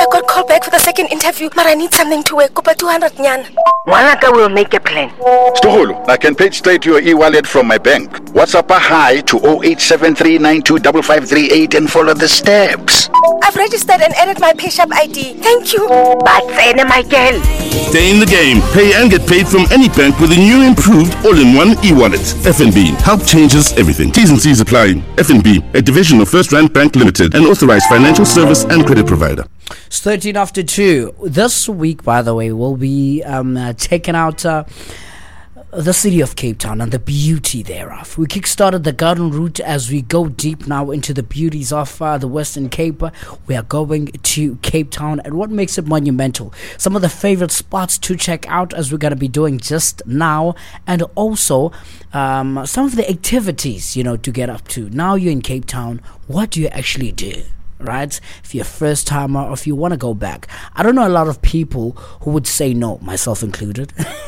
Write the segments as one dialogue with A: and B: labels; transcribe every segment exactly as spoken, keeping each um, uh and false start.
A: I got called back for the second interview, but I need something to work. Kopa two hundred nyan.
B: Wanaka will make a plan.
C: Stoholo, I can pay straight to your e-wallet from my bank. WhatsApp a hi to zero eight seven three nine two five five three eight and follow the steps.
A: I've registered and added my PayShap I D. Thank you.
B: But then, Michael.
D: Stay in the game. Pay and get paid from any bank with a new improved all-in-one e-wallet. F N B. Help changes everything. T's and C's apply. F N B, a division of First Rand Bank Limited, an authorized financial service and credit provider.
E: It's thirteen after two. This week, by the way, we'll be um, uh, taking out uh, the city of Cape Town and the beauty thereof. We kickstarted the garden route as we go deep now into the beauties of uh, the Western Cape. We are going to Cape Town and what makes it monumental. Some of the favorite spots to check out as we're going to be doing just now, and also um, some of the activities, you know, to get up to. Now you're in Cape Town, what do you actually do? Right? If you're a first timer or if you want to go back. I don't know a lot of people who would say no, myself included,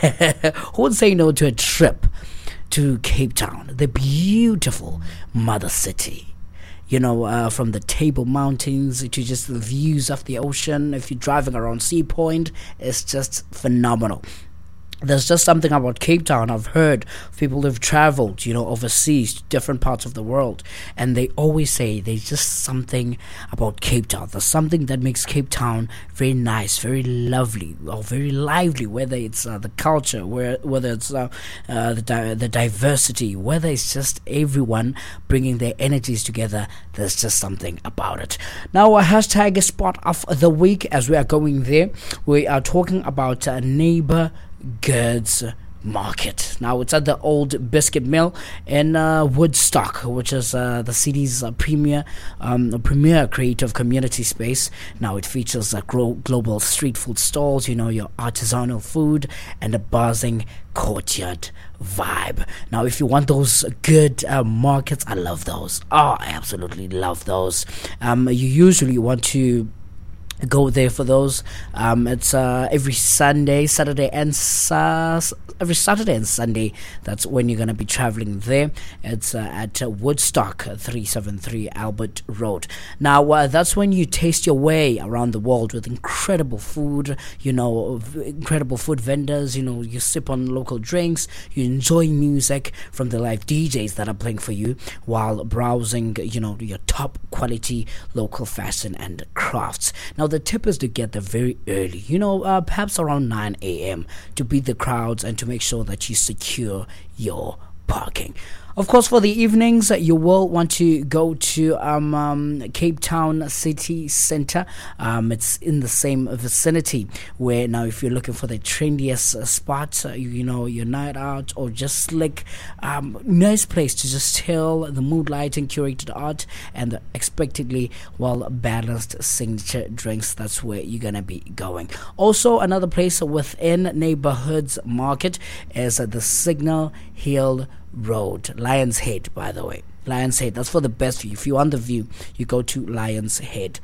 E: who would say no to a trip to Cape Town, the beautiful mother city. You know, uh, from the Table Mountains to just the views of the ocean. If you're driving around Sea Point, it's just phenomenal. There's just something about Cape Town. I've heard people who've traveled, you know, overseas to different parts of the world, and they always say there's just something about Cape Town. There's something that makes Cape Town very nice, very lovely, or very lively, whether it's uh, the culture, where, whether it's uh, uh, the, di- the diversity, whether it's just everyone bringing their energies together. There's just something about it. Now, a hashtag spot of the week as we are going there. We are talking about uh, neighbor goods market. Now it's at the old biscuit mill in uh, Woodstock, which is uh, the city's uh, premier um, premier creative community space. Now it features uh, gro- global street food stalls, you know, your artisanal food and a buzzing courtyard vibe. Now if you want those good uh, markets, I love those. Oh, I absolutely love those. Um, you usually want to go there for those. Um, it's uh, every Sunday, Saturday, and sa- every Saturday and Sunday. That's when you're gonna be traveling there. It's uh, at uh, Woodstock, three seventy-three Albert Road. Now uh, that's when you taste your way around the world with incredible food. You know, incredible food vendors. You know, you sip on local drinks. You enjoy music from the live D Js that are playing for you while browsing, you know, your top quality local fashion and crafts. Now the tip is to get there very early, you know, uh, perhaps around nine a.m. to beat the crowds and to make sure that you secure your parking. Of course, for the evenings, uh, you will want to go to um, um, Cape Town City Centre. Um, it's in the same vicinity where now if you're looking for the trendiest uh, spot, uh, you, you know, your night out or just like um, nice place to just chill, the mood lighting, curated art, and the expectedly well-balanced signature drinks, that's where you're going to be going. Also, another place within Neighborhoods Market is uh, the Signal Hill Road, Lions Head, by the way. Lions Head, that's for the best view. If you want the view, you go to Lions Head.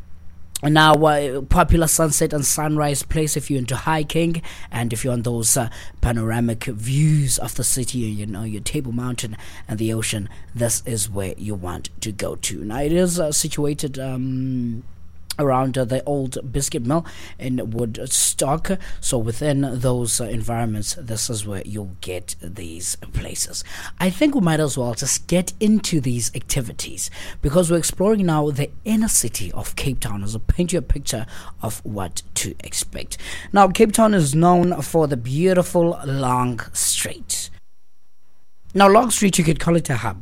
E: And now, uh, popular sunset and sunrise place if you're into hiking, and if you're on those uh, panoramic views of the city, you know, your Table Mountain and the ocean, this is where you want to go to. Now, it is uh, situated Um, around uh, the old biscuit mill in Woodstock. So within those uh, environments, this is where you'll get these places. I think we might as well just get into these activities because we're exploring now the inner city of Cape Town as a paint you a picture of what to expect. Now, Cape Town is known for the beautiful Long Street. Now, Long Street, you could call it a hub.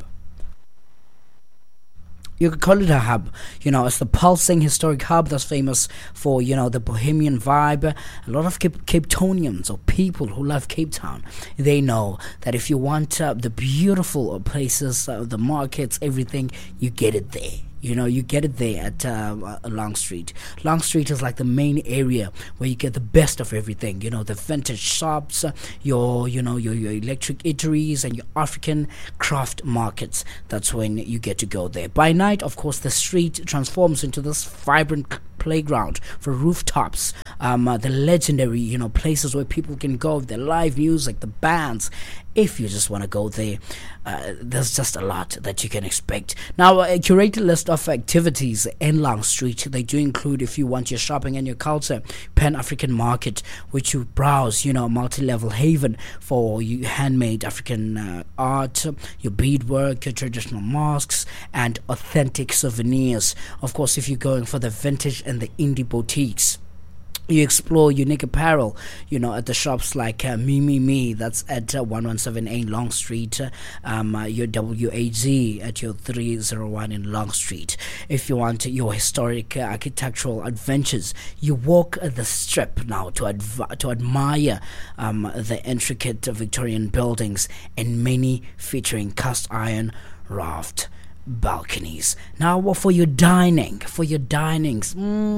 E: You could call it a hub. You know, it's the pulsing historic hub that's famous for, you know, the bohemian vibe. A lot of Cape, Cape Townians or people who love Cape Town, they know that if you want uh, the beautiful places, uh, the markets, everything, you get it there. You know, you get it there at uh, Long Street. Long Street is like the main area where you get the best of everything. You know, the vintage shops, uh, your, you know, your, your electric eateries and your African craft markets. That's when you get to go there. By night, of course, the street transforms into this vibrant playground for rooftops um, uh, the legendary, you know, places where people can go, the live music, the bands. If you just want to go there, uh, there's just a lot that you can expect. Now, a curated list of activities in Long Street. They do include, if you want your shopping and your culture, Pan-African Market, which you browse, you know, a multi-level haven for you handmade African uh, art, your beadwork, your traditional masks, and authentic souvenirs. Of course, if you're going for the vintage and the indie boutiques, you explore unique apparel, you know, at the shops like uh, Me Me Me, that's at uh, one one seven eight Long Street, uh, um, uh, your W A Z at your three oh one in Long Street. If you want your historic uh, architectural adventures, you walk uh, the strip now to adv- to admire um, the intricate Victorian buildings, and many featuring cast iron raft balconies. Now, for your dining, for your dinings,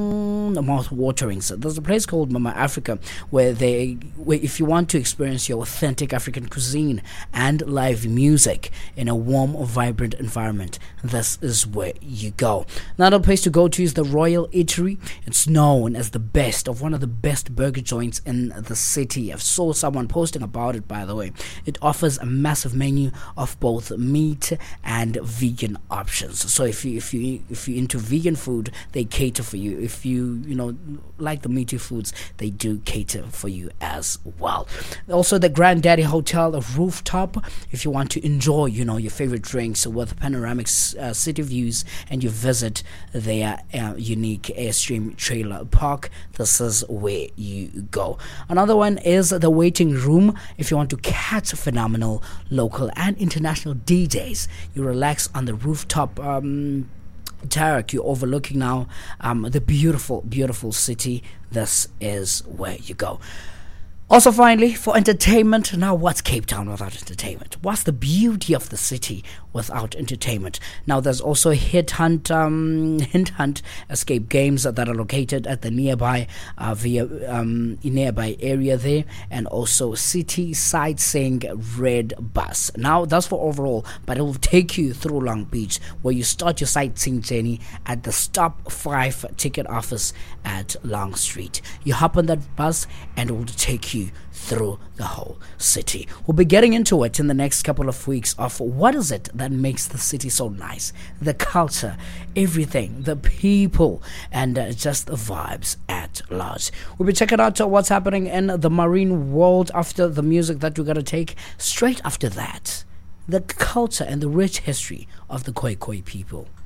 E: mm, mouth watering. So there's a place called Mama Africa where they, where if you want to experience your authentic African cuisine and live music in a warm, vibrant environment, this is where you go. Another place to go to is the Royal Eatery. It's known as the best of one of the best burger joints in the city. I saw someone posting about it, by the way. It offers a massive menu of both meat and vegan options. So if you if you if you're into vegan food, they cater for you. If you you know like the meaty foods, they do cater for you as well. Also, the Granddaddy Hotel rooftop. If you want to enjoy you know your favorite drinks with panoramic uh, city views, and you visit their uh, unique Airstream trailer park, this is where you go. Another one is the Waiting Room. If you want to catch phenomenal local and international D Js, you relax on the rooftop um, terrace. You're overlooking now um, the beautiful, beautiful city. This is where you go. Also, finally, for entertainment, now what's Cape Town without entertainment? What's the beauty of the city without entertainment? Now, there's also Hit Hunt, um, Hint Hunt escape games that are located at the nearby, uh, via um, nearby area there, and also City Sightseeing Red Bus. Now, that's for overall, but it will take you through Long Beach, where you start your sightseeing journey at the Stop five ticket office at Long Street. You hop on that bus, and it will take you through the whole city. We'll be getting into it in the next couple of weeks of what is it that makes the city so nice, the culture, everything, the people, and uh, just the vibes at large. We'll be checking out uh, what's happening in the marine world after the music that we're going to take. Straight after that, the culture and the rich history of the Khoi Khoi people.